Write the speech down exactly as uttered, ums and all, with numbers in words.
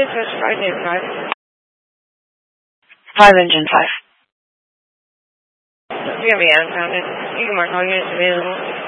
Dispatch five eight five. five engine five. We're going to be out of town. You can mark all units available.